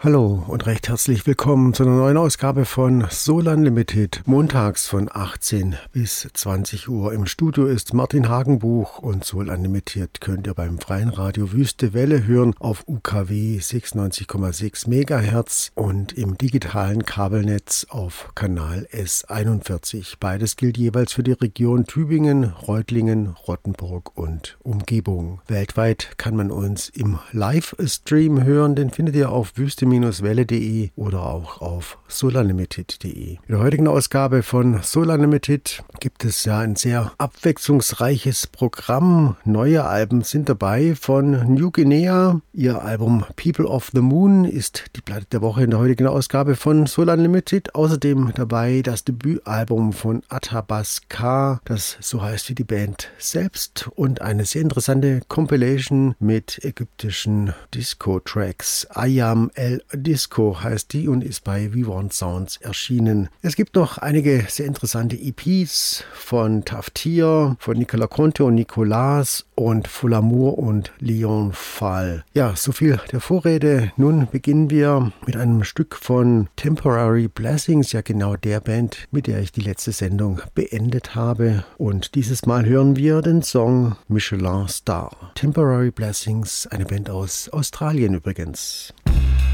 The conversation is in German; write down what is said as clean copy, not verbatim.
Hallo und recht herzlich willkommen zu einer neuen Ausgabe von Soul Unlimited. Montags von 18 bis 20 Uhr. Im Studio ist Martin Hagenbuch und Soul Unlimited könnt ihr beim freien Radio Wüste Welle hören auf UKW 96,6 MHz und im digitalen Kabelnetz auf Kanal S41. Beides gilt jeweils für die Region Tübingen, Reutlingen, Rottenburg und Umgebung. Weltweit kann man uns im Livestream hören, den findet ihr auf wüste-welle.de oder auch auf soulunlimited.de. In der heutigen Ausgabe von Soul Unlimited gibt es ja ein sehr abwechslungsreiches Programm. Neue Alben sind dabei von New Guinea. Ihr Album People of the Moon ist die Platte der Woche in der heutigen Ausgabe von Soul Unlimited. Außerdem dabei das Debütalbum von Atabas K, das so heißt wie die Band selbst, und eine sehr interessante Compilation mit ägyptischen Disco-Tracks. Ayam El Disco heißt die und ist bei V1 Sounds erschienen. Es gibt noch einige sehr interessante EPs von Taftir, von Nicola Conte und Nicolas und Folamour und Leon Fall. Ja, so viel der Vorrede. Nun beginnen wir mit einem Stück von Temporary Blessings, ja genau der Band, mit der ich die letzte Sendung beendet habe. Und dieses Mal hören wir den Song Michelin Star. Temporary Blessings, eine Band aus Australien übrigens.